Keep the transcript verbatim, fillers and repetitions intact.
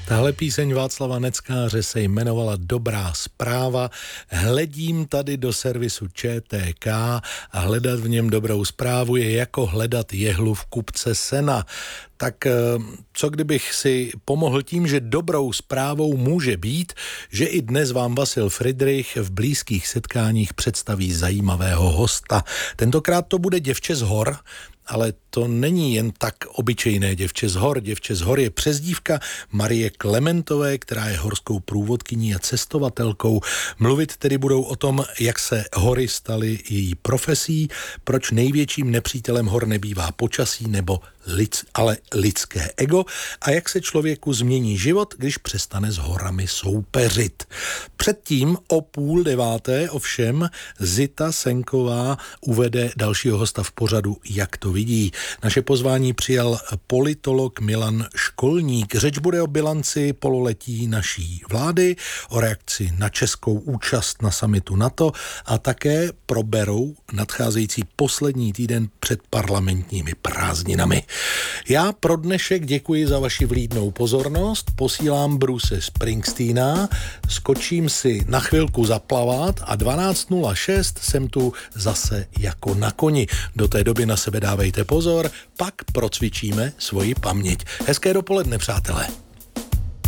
Tahle píseň Václava Neckáře se jmenovala Dobrá zpráva. Hledím tady do servisu Č T K a hledat v něm dobrou zprávu je jako hledat jehlu v kupce sena. Tak co kdybych si pomohl tím, že dobrou zprávou může být, že i dnes vám Vasil Fridrich v blízkých setkáních představí zajímavého hosta. Tentokrát to bude děvče z hor, ale to není jen tak obyčejné děvče z hor. Děvče z hor je přezdívka Marie Klementové, která je horskou průvodkyní a cestovatelkou. Mluvit tedy budou o tom, jak se hory staly její profesí, proč největším nepřítelem hor nebývá počasí nebo lid, ale lidské ego a jak se člověku změní život, když přestane s horami soupeřit. Předtím o půl deváté ovšem Zita Senková uvede dalšího hosta v pořadu Jak to vidí. Naše pozvání přijal politolog Milan Školník. Řeč bude o bilanci pololetí naší vlády, o reakci na českou účast na summitu NATO a také proberou nadcházející poslední týden před parlamentními prázdninami. Já pro dnešek děkuji za vaši vlídnou pozornost, posílám Bruce Springsteena, skočím si na chvilku zaplavat a dvanáct nula šest jsem tu zase jako na koni. Do té doby na sebe dávejte pozor, pak procvičíme svoji paměť. Hezké dopoledne, přátelé.